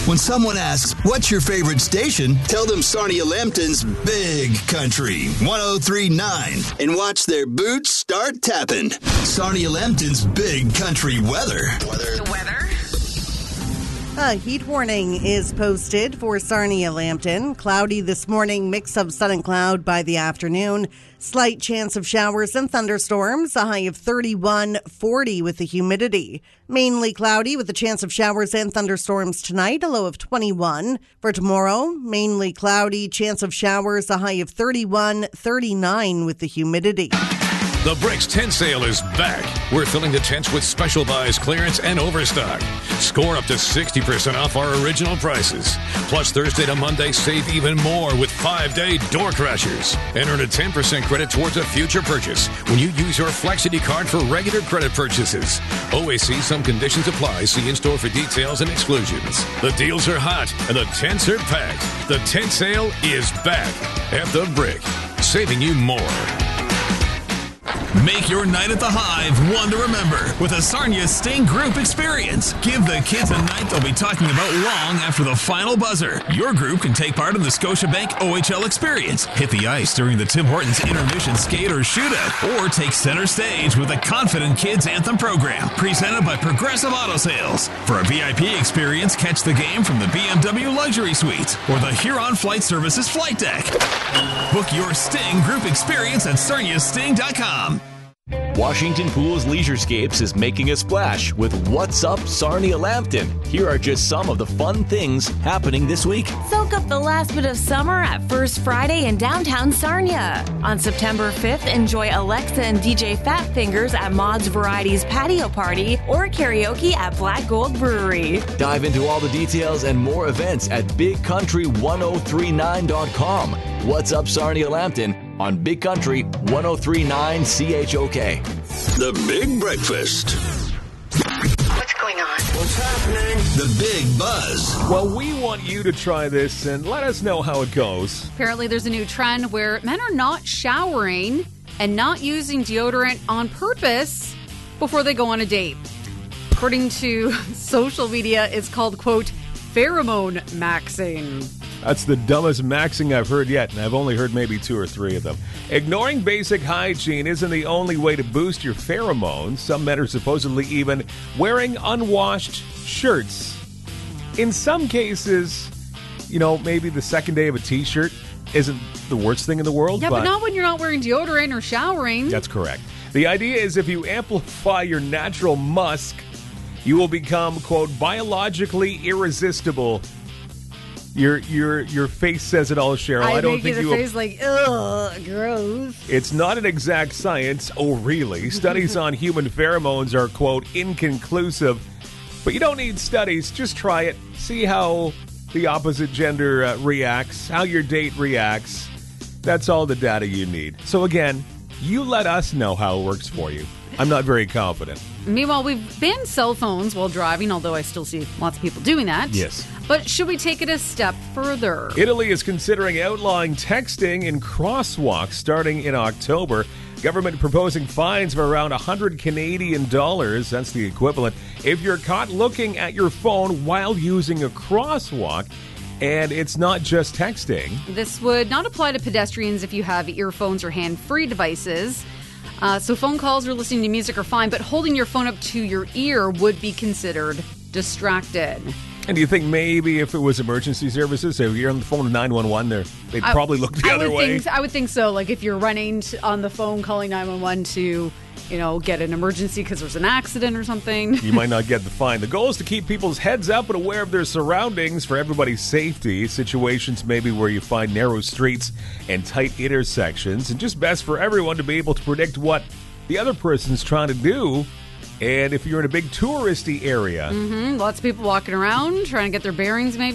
When someone asks, what's your favorite station? Tell them Sarnia Lambton's Big Country 103.9 and watch their boots start tapping. Sarnia Lambton's Big Country weather. The weather? A heat warning is posted for Sarnia Lambton. Cloudy this morning, mix of sun and cloud by the afternoon. Slight chance of showers and thunderstorms, a high of 31-40 with the humidity. Mainly cloudy with a chance of showers and thunderstorms tonight, a low of 21. For tomorrow, mainly cloudy, chance of showers, a high of 31-39 with the humidity. The Bricks tent sale is back. We're filling the tents with special buys, clearance, and overstock. Score up to 60% off our original prices. Plus, Thursday to Monday, save even more with 5-day door crashers. And earn a 10% credit towards a future purchase when you use your Flexity card for regular credit purchases. Always see some conditions apply. See in-store for details and exclusions. The deals are hot and the tents are packed. The tent sale is back at the Brick, saving you more. Make your night at the Hive one to remember with a Sarnia Sting Group experience. Give the kids a night they'll be talking about long after the final buzzer. Your group can take part in the Scotiabank OHL experience, hit the ice during the Tim Hortons intermission skate or shootout, or take center stage with the Confident Kids Anthem program, presented by Progressive Auto Sales. For a VIP experience, catch the game from the BMW Luxury Suites or the Huron Flight Services flight deck. Book your Sting Group experience at sarniasting.com. Washington Pools Leisurescapes is making a splash with What's Up Sarnia Lambton. Here are just some of the fun things happening this week. Soak up the last bit of summer at First Friday in downtown Sarnia. On September 5th, enjoy Alexa and DJ Fat Fingers at Maud's Varieties Patio Party or karaoke at Black Gold Brewery. Dive into all the details and more events at bigcountry1039.com. What's Up Sarnia Lambton on Big Country 1039 CHOK. The Big Breakfast. What's going on? What's happening? The Big Buzz. Well, we want you to try this and let us know how it goes. Apparently, there's a new trend where men are not showering and not using deodorant on purpose before they go on a date. According to social media, it's called, quote, pheromone maxing. That's the dumbest maxing I've heard yet, and I've only heard maybe 2 or 3 of them. Ignoring basic hygiene isn't the only way to boost your pheromones. Some men are supposedly even wearing unwashed shirts. In some cases, you know, maybe the second day of a t-shirt isn't the worst thing in the world. Yeah, but not when you're not wearing deodorant or showering. That's correct. The idea is if you amplify your natural musk, you will become, quote, biologically irresistible. Your face says it all, Cheryl. I don't think you. Face like, ugh, gross. It's not an exact science. Oh, really? Studies on human pheromones are, quote, inconclusive. But you don't need studies. Just try it. See how the opposite gender reacts, how your date reacts. That's all the data you need. So again, you let us know how it works for you. I'm not very confident. Meanwhile, we've banned cell phones while driving, although I still see lots of people doing that. Yes. But should we take it a step further? Italy is considering outlawing texting in crosswalks starting in October. Government proposing fines of around $100 Canadian. That's the equivalent. If you're caught looking at your phone while using a crosswalk, and it's not just texting. This would not apply to pedestrians if you have earphones or hand-free devices. So phone calls or listening to music are fine, but holding your phone up to your ear would be considered distracted. And do you think maybe if it was emergency services, if you're on the phone to 911, they'd probably look the other way? I would think so. Like if you're running on the phone calling 911 to, get an emergency because there's an accident or something. You might not get the fine. The goal is to keep people's heads up and aware of their surroundings for everybody's safety. Situations maybe where you find narrow streets and tight intersections. And just best for everyone to be able to predict what the other person's trying to do. And if you're in a big touristy area. Lots of people walking around trying to get their bearings maybe.